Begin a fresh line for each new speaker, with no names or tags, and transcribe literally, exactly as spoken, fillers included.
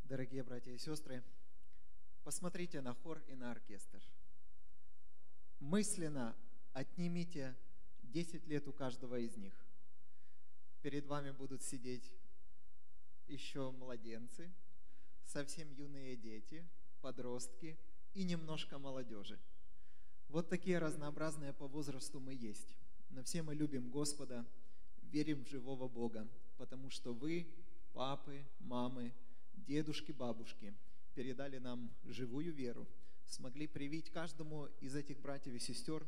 Дорогие братья и сестры, посмотрите на хор и на оркестр. Мысленно отнимите десять лет у каждого из них. Перед вами будут сидеть еще младенцы, совсем юные дети, подростки и немножко молодежи. Вот такие разнообразные по возрасту мы есть. Но все мы любим Господа, верим в живого Бога, потому что вы, папы, мамы, дедушки, бабушки, передали нам живую веру, смогли привить каждому из этих братьев и сестер